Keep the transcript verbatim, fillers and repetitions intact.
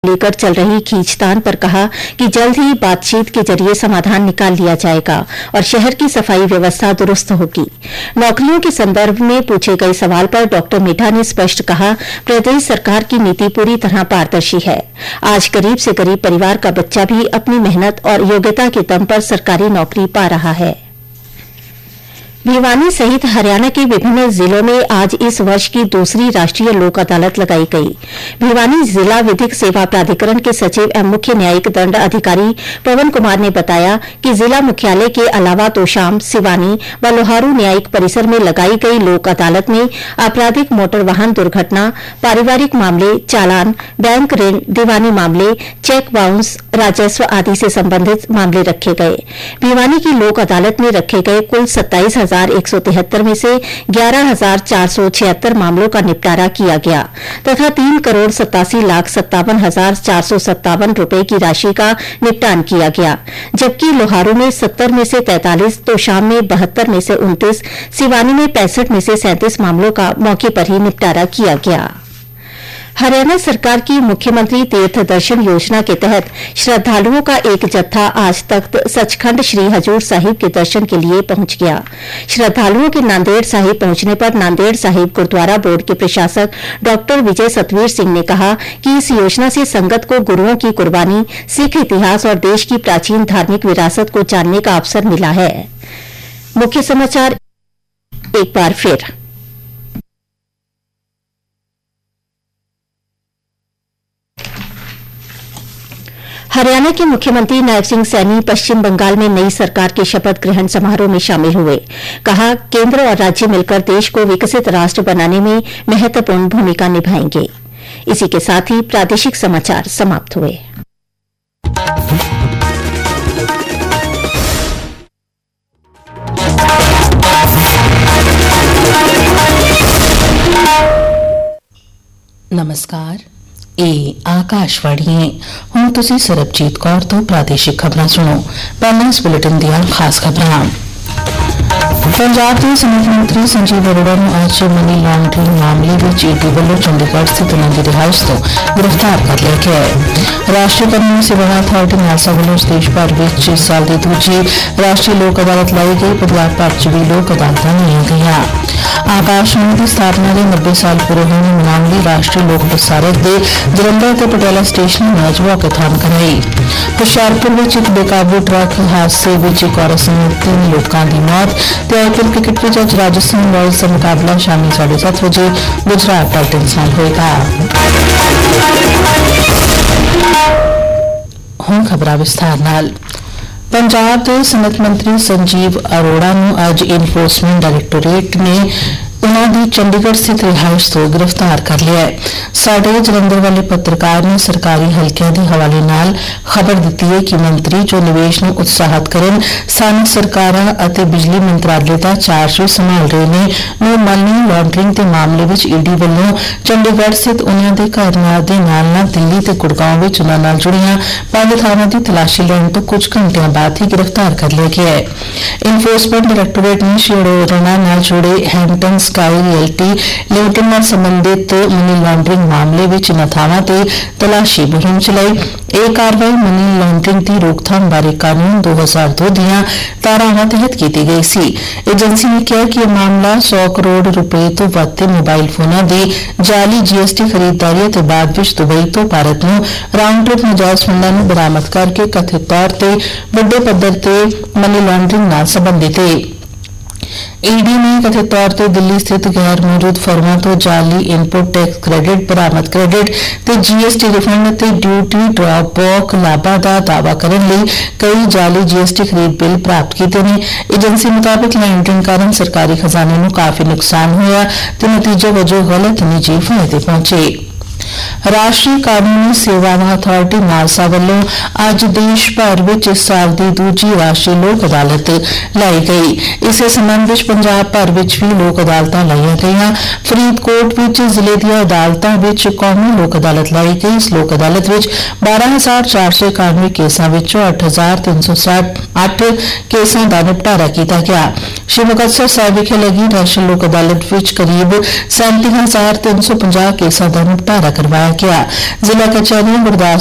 लेकर चल रही खींचतान पर कहा कि जल्द ही बातचीत के जरिए समाधान निकाल लिया जाएगा और शहर की सफाई व्यवस्था दुरुस्त होगी। नौकरियों के संदर्भ में पूछे गए सवाल पर डॉक्टर मिठा ने स्पष्ट कहा, प्रदेश सरकार की नीति पूरी तरह पारदर्शी है। आज गरीब से गरीब परिवार का बच्चा भी अपनी मेहनत और योग्यता के दम पर सरकारी नौकरी पा रहा है। भिवानी सहित हरियाणा के विभिन्न जिलों में आज इस वर्ष की दूसरी राष्ट्रीय लोक अदालत लगाई गई। भिवानी जिला विधिक सेवा प्राधिकरण के सचिव एवं मुख्य न्यायिक दंड अधिकारी पवन कुमार ने बताया कि जिला मुख्यालय के अलावा तोशाम, सिवानी व लोहारू न्यायिक परिसर में लगाई गई लोक अदालत में आपराधिक मोटर वाहन दुर्घटना, पारिवारिक मामले, चालान, बैंक ऋण, दीवानी मामले, चेक बाउंस, राजस्व आदि से संबंधित मामले रखे गए। भिवानी की लोक अदालत में रखे गए कुल सत्ताईस हजार एक सौ तिहत्तर में से ग्यारह हजार चार सौ छिहत्तर मामलों का निपटारा किया गया तथा तीन करोड़ सत्तासी लाख सत्तावन हजार चार सौ सत्तावन रूपये की राशि का निपटान किया गया, जबकि लोहारू में सत्तर में से तैंतालीस, तोशाम में बहत्तर में से उनतीस, सिवानी में पैंसठ में से सैंतीस मामलों का मौके पर ही निपटारा किया गया। हरियाणा सरकार की मुख्यमंत्री तीर्थ दर्शन योजना के तहत श्रद्धालुओं का एक जत्था आज तख्त सचखंड श्री हजूर साहिब के दर्शन के लिए पहुंच गया। श्रद्धालुओं के नांदेड़ साहिब पहुंचने पर नांदेड़ साहिब गुरुद्वारा बोर्ड के प्रशासक डॉक्टर विजय सतवीर सिंह ने कहा कि इस योजना से संगत को गुरुओं की कुर्बानी, सिख इतिहास और देश की प्राचीन धार्मिक विरासत को जानने का अवसर मिला है। मुख्य समाचार एक बार फिर। हरियाणा के मुख्यमंत्री नायब सिंह सैनी पश्चिम बंगाल में नई सरकार के शपथ ग्रहण समारोह में शामिल हुए। कहा, केंद्र और राज्य मिलकर देश को विकसित राष्ट्र बनाने में महत्वपूर्ण भूमिका निभाएंगे। इसी के साथ ही प्रादेशिक समाचार समाप्त हुए। नमस्कार, ਇਹ ਆਕਾਸ਼ਵਾਣੀ ਹੈ। ਹੁਣ ਤੁਸੀਂ ਸਰਬਜੀਤ ਕੌਰ ਤੋਂ ਪ੍ਰਾਦੇਸ਼ਿਕ ਖਬਰਾਂ ਸੁਣੋ। ਪਹਿਲਾਂ ਇਸ ਬੁਲੇਟਿਨ ਦੀਆਂ ਖਾਸ ਖਬਰਾਂ। ਪੰਜਾਬ ਦੇ ਸਨਅਤ ਮੰਤਰੀ ਸੰਜੀਵ ਅਰੋੜਾ ਨੂੰ ਅੱਜ ਮਨੀ ਲਾਂਡਰਿੰਗ ਮਾਮਲੇ ਵਿੱਚ ਈਡੀ ਵੱਲੋਂ ਚੰਡੀਗੜ੍ਹ ਸਥਿਤ ਉਨ੍ਹਾਂ ਦੀ ਰਿਹਾਇਸ਼ ਤੋਂ ਗ੍ਰਿਫਤਾਰ ਕਰ ਲਿਆ ਗਿਆ ਹੈ। ਰਾਸ਼ਟਰੀ ਕਾਨੂੰਨੀ ਸੇਵਾਵਾਂ ਅਥਾਰਟੀ ਨਾਲਸਾ ਵੱਲੋਂ ਦੇਸ਼ ਭਰ ਵਿੱਚ ਇਸ ਸਾਲ ਦੀ ਦੂਜੀ ਰਾਸ਼ਟਰੀ ਲੋਕ ਅਦਾਲਤ ਲਾਈ ਗਈ। ਪੰਜਾਬ ਭਰ ਚ ਵੀ ਲੋਕ ਅਦਾਲਤਾਂ ਲਾਈਆਂ ਗਈਆਂ। ਆਕਾਸ਼ਵਾਣੀ ਦੀ ਸਥਾਪਨਾ ਦੇ ਨੱਬੇ ਸਾਲ ਪੂਰੇ ਹੋਣ ਨੂੰ ਮਨਾਉਣ ਲਈ ਰਾਸ਼ਟਰੀ ਲੋਕ ਪ੍ਰਸਾਰਕ ਦੇ ਜਲੰਧਰ ਤੇ ਪਟਿਆਲਾ ਸਟੇਸ਼ਨ ਨੇ ਅੱਜ ਵਾਕਾਥਾਨ ਕਰਾਈ। ਹੁਸ਼ਿਆਰਪੁਰ ਵਿੱਚ ਇੱਕ ਬੇਕਾਬੂ ਟਰੱਕ ਹਾਦਸੇ ਵਿੱਚ ਇੱਕ ਔਰਤ ਸਮੇਤ ਤਿੰਨ ਲੋਕਾਂ ਦੀ ਮੌਤ ਤੇ ਆਈਪੀਐਲ ਕ੍ਰਿਕਟ ਵਿੱਚ ਅੱਜ ਰਾਜਸਥਾਨ ਰਾਇਲਸ ਦਾ ਮੁਕਾਬਲਾ ਸ਼ਾਮੀ ਸਾਢੇ ਸੱਤ ਵਜੇ ਗੁਜਰਾਤ ਟਾਈਟਨਸ ਨਾਲ ਹੋਏਗਾ। ਹੁਣ ਖਬਰਾਂ ਵਿਸਥਾਰ ਨਾਲ। ਪੰਜਾਬ ਦੇ ਸਨਅਤ ਮੰਤਰੀ ਸੰਜੀਵ ਅਰੋੜਾ ਨੂੰ ਅੱਜ ਇਨਫੋਰਸਮੈਂਟ ਡਾਇਰੈਕਟੋਰੇਟ ਨੇ ਉਨ੍ਹਾਂ ਦੀ ਚੰਡੀਗੜ੍ਹ ਸਥਿਤ ਰਿਹਾਇਸ਼ ਤੋਂ ਗ੍ਰਿਫਤਾਰ ਕਰ ਲਿਆ ਹੈ। ਸਾਡੇ ਜਲੰਧਰ ਵਾਲੇ ਪੱਤਰਕਾਰ ਨੇ ਸਰਕਾਰੀ ਹਲਕਿਆਂ ਦੇ ਹਵਾਲੇ ਨਾਲ ਖਬਰ ਦਿੱਤੀ ਹੈ ਕਿ ਮੰਤਰੀ ਜੋ ਨਿਵੇਸ਼ ਨੂੰ ਉਤਸ਼ਾਹਿਤ ਕਰਨ ਸਥਾਨਕ ਸਰਕਾਰਾਂ ਅਤੇ ਬਿਜਲੀ ਮੰਤਰਾਲੇ ਦਾ ਚਾਰਜ ਸੰਭਾਲ ਰਹੇ ਨੇ ਨੂੰ ਮਨੀ ਲਾਂਡਰਿੰਗ ਦੇ ਮਾਮਲੇ ਵਿੱਚ ਈਡੀ ਵੱਲੋਂ ਚੰਡੀਗੜ੍ਹ ਸਥਿਤ ਉਨ੍ਹਾਂ ਦੇ ਘਰ ਦੇ ਨਾਲ ਨਾਲ ਦਿੱਲੀ ਤੇ ਗੁੜਗਾਉਂ ਵਿੱਚ ਉਨ੍ਹਾਂ ਨਾਲ ਜੁੜੀਆਂ ਪੰਜ ਥਾਵਾਂ ਦੀ ਤਲਾਸ਼ੀ ਲੈਣ ਤੋਂ ਕੁਝ ਘੰਟਿਆਂ ਬਾਅਦ ਹੀ ਗ੍ਰਿਫਤਾਰ ਕਰ ਲਿਆ ਗਿਆ ਹੈ। ਇਨਫੋਰਸਮੈਂਟ ਡਾਇਰੈਕਟੋਰੇਟ ਨੇ ਸ਼੍ਰੀ ਅਰੋੜਾ ਨਾਲ ਜੁੜੇ ਹੈਂਪਟਨ ਸਕਾਈ ਰੀਅਲਟੀ ਲਿਮਟਿਡ ਨਾਲ ਸੰਬੰਧਿਤ ਮਨੀ ਲਾਂਡਰਿੰਗ ਮਾਮਲੇ ਵਿੱਚ ਇਨ੍ਹਾਂ ਥਾਵਾਂ ਤੇ ਤਲਾਸ਼ੀ ਮੁਹਿੰਮ ਚਲਾਈ। ਇਹ ਕਾਰਵਾਈ ਮਨੀ ਲਾਂਡਰਿੰਗ ਦੀ ਰੋਕਥਾਮ ਬਾਰੇ ਕਾਨੂੰਨ ਦੋ ਹਜ਼ਾਰ ਦੋ ਦੀਆਂ ਧਾਰਾਵਾਂ ਤਹਿਤ ਕੀਤੀ ਗਈ ਸੀ। ਏਜੰਸੀ ਨੇ ਕਿਹਾ ਕਿ ਇਹ ਮਾਮਲਾ ਸੌ ਕਰੋੜ ਰੁਪਏ ਤੋਂ ਵੱਧ ਦੇ ਮੋਬਾਈਲ ਫੋਨਾਂ ਦੀ ਜਾਲੀ ਜੀਐਸਟੀ ਖਰੀਦਦਾਰੀ ਅਤੇ ਬਾਅਦ ਵਿੱਚ ਦੁਬਈ ਤੋਂ ਭਾਰਤ ਨੂੰ ਰਾਊਂਡ ਟ੍ਰਿਪ ਨਜਾਇਜ਼ ਫੰਡਾਂ ਨੂੰ ਬਰਾਮਦ ਕਰਕੇ ਕਥਿਤ ਤੌਰ ਤੇ ਵੱਡੇ ਪੱਧਰ ਤੇ ਮਨੀ ਲਾਂਡਰਿੰਗ ਨਾਲ ਸੰਬੰਧਿਤ ਹੈ। ईडी ने कथित तौर पर दिल्ली स्थित गैर मौजूद फर्मों तो जाली इनपुट टैक्स क्रेडिट, बरामद क्रेडिट ते जीएसटी रिफंड ते ड्यूटी ड्रॉपबैक लाभां दा दावा करने लई कई जाली जीएसटी खरीद बिल प्राप्त किए हैं। एजेंसी मुताबिक लैंडरिंग कारण सरकारी खजाने में काफी नुकसान होया ते नतीजे वजों गलत निजी फायदे पहुंचे। राष्ट्रीय कानूनी सेवावां अथारटी नालसा ਵੱਲੋਂ ਅੱਜ ਦੇਸ਼ ਭਰ ਵਿੱਚ ਇਸ ਸਾਲ ਦੀ ਦੂਜੀ ਰਾਸ਼ਟਰੀ ਲੋਕ ਅਦਾਲਤ ਲਾਈ ਗਈ। ਇਸੇ ਸੰਬੰਧ ਵਿੱਚ ਪੰਜਾਬ ਭਰ ਵਿੱਚ ਵੀ ਲੋਕ ਅਦਾਲਤਾਂ ਲਾਈਆਂ ਗਈਆਂ। ਫਰੀਦਕੋਟ ਵਿੱਚ ਜ਼ਿਲ੍ਹੇ ਦੀਆਂ ਅਦਾਲਤਾਂ ਵਿੱਚ ਕੌਮੀ ਲੋਕ ਅਦਾਲਤ ਲਾਈ ਗਈ। ਇਸ ਲੋਕ ਅਦਾਲਤ ਵਿੱਚ ਬਾਰਾਂ ਹਜ਼ਾਰ ਚਾਰ ਸੌ ਇਕਾਨਵੇਂ ਕੇਸਾਂ ਵਿੱਚੋਂ ਅੱਠ ਹਜ਼ਾਰ ਤਿੰਨ ਸੌ ਅੱਠ ਕੇਸਾਂ ਦਾ ਨਿਪਟਾਰਾ ਕੀਤਾ ਗਿਆ। ਸ਼੍ਰੀ ਮੁਕਤਸਰ ਸਾਹਿਬ ਵਿਖੇ ਲੱਗੀ ਰਾਸ਼ਟਰੀ ਲੋਕ ਅਦਾਲਤ ਵਿੱਚ ਕਰੀਬ ਸੈਂਤੀ ਹਜ਼ਾਰ ਤਿੰਨ ਸੌ ਪੰਜਾਹ ਕੇਸਾਂ ਦਾ ਨਿਪਟਾਰਾ करवाया गया। जिला कचहरी गुरदासपुर